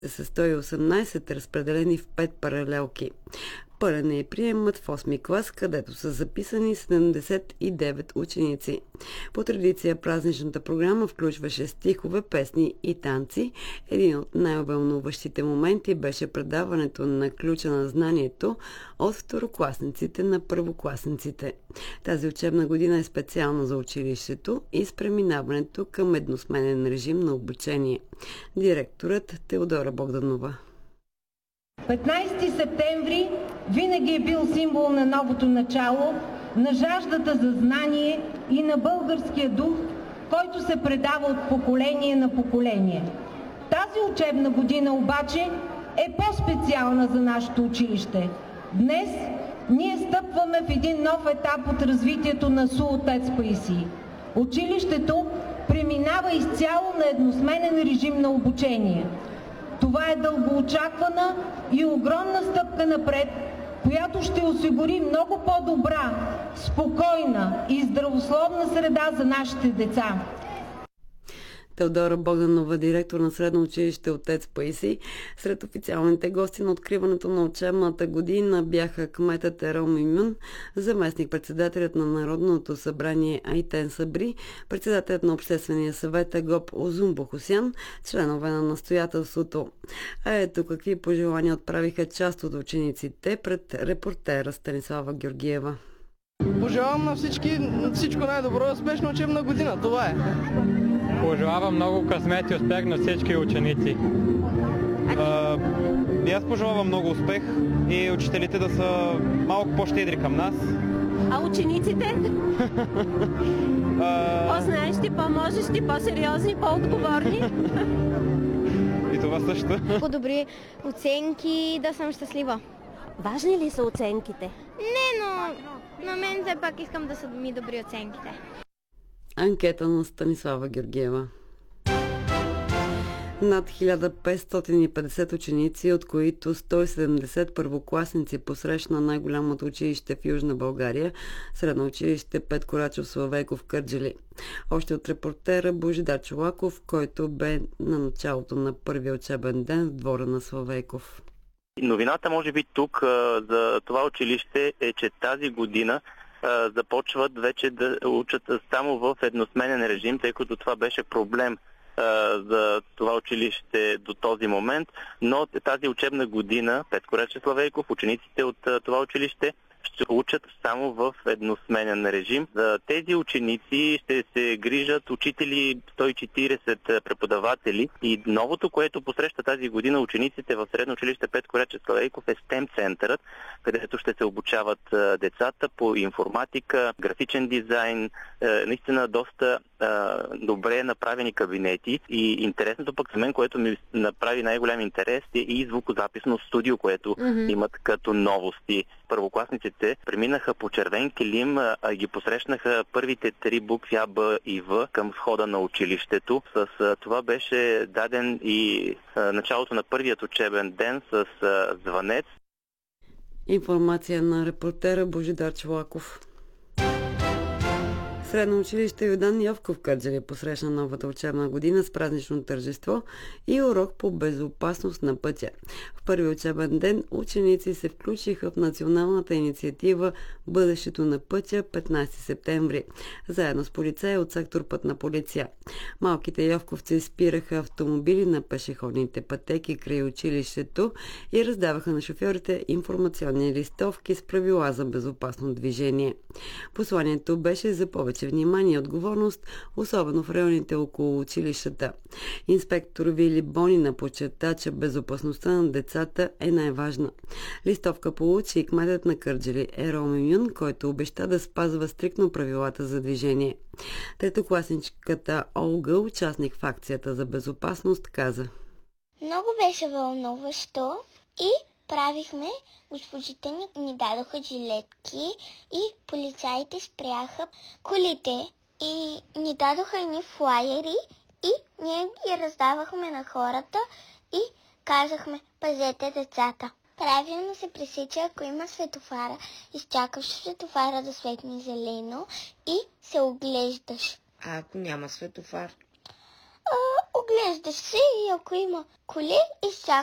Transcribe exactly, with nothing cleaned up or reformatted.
са сто и осемнадесет, разпределени в пет паралелки. Пълен е приемът в осми клас, където са записани седемдесет и девет ученици. По традиция празничната програма включваше стихове, песни и танци. Един от най-вълнуващите моменти беше предаването на ключа на знанието от второкласниците на първокласниците. Тази учебна година е специална за училището и с преминаването към едносменен режим на обучение. Директорът Теодора Богданова. петнадесети септември винаги е бил символ на новото начало, на жаждата за знание и на българския дух, който се предава от поколение на поколение. Тази учебна година обаче е по-специална за нашето училище. Днес ние стъпваме в един нов етап от развитието на СУ „Отец Паисий“. Училището преминава изцяло на едносменен режим на обучение. Това е дългоочаквана и огромна стъпка напред, която ще осигури много по-добра, спокойна и здравословна среда за нашите деца. Теодора Богданова, директор на средно училище „Отец Паисий“. Сред официалните гости на откриването на учебната година бяха кметът Ерол Мюмюн, заместник-председателят на Народното събрание Айтен Сабри, председателят на Обществения съвет Егоп Озум Бохосян, членове на настоятелството. А ето какви пожелания отправиха част от учениците пред репортера Станислава Георгиева. Пожелавам на всички всичко най-добро и успешна учебна година. Това е. Пожелавам много късмет и успех на всички ученици. А, и аз пожелавам много успех и учителите да са малко по-щедри към нас. А учениците? А... По-знаещи, по-можещи, по-сериозни, по-отговорни? И това също. По-добри оценки, да съм щастлива. Важни ли са оценките? Не, но на мен все пак искам да са ми добри оценките. Анкета на Станислава Георгиева. Над хиляда петстотин и петдесет ученици, от които сто и седемдесет първокласници, посрещна най-голямото училище в Южна България, средно училище Петко Рачов Славейков, Кърджали. Още от репортера Божидар Чолаков, който бе на началото на първия учебен ден в двора на Славейков. Новината може би тук за това училище е, че тази година започват вече да учат само в едносменен режим, тъй като това беше проблем за това училище до този момент, но тази учебна година Петко Рачов Славейков, учениците от това училище ще учат само в едносменен режим. За тези ученици ще се грижат учители, сто и четиридесет преподаватели, и новото, което посреща тази година учениците в средно училище Петко Рачов Славейков, е стем центърът, където ще се обучават децата по информатика, графичен дизайн, наистина доста добре направени кабинети. И интересното пък за мен, което ми направи най-голям интерес, е и звукозаписно студио, което mm-hmm. имат като новости. Първокласниците преминаха по червен килим, а ги посрещнаха първите три букви А, Б и В към входа на училището. С това беше даден и началото на първият учебен ден с звънец. Информация на репортера Божидар Чолаков. Средно училище Йордан Йовков в Кърджали посрещна новата учебна година с празнично тържество и урок по безопасност на пътя. В първи учебен ден ученици се включиха в националната инициатива "Бъдещето на пътя" петнадесети септември, заедно с полицаи от сектор Пътна полиция. Малките йовковци спираха автомобили на пешеходните пътеки край училището и раздаваха на шофьорите информационни листовки с правила за безопасно движение. Посланието беше за повече внимание и отговорност, особено в районите около училищата. Инспектор Вили Бонина подчерта, че безопасността на децата е най-важна. Листовка получи и кметът на Кърджали Ерол Мюмюн, който обеща да спазва стриктно правилата за движение. Третокласничката Олга, участник в акцията за безопасност, каза: "Много беше вълнуващо и правихме, госпожите ни, ни дадоха жилетки и полицаите спряха колите и ни дадоха едни флайери и ние ги раздавахме на хората и казахме: пазете децата. Правилно се пресича, ако има светофара, изчакаш светофара да светне зелено и се оглеждаш. А ако няма светофар? А, оглеждаш се и ако има коли, изчакваш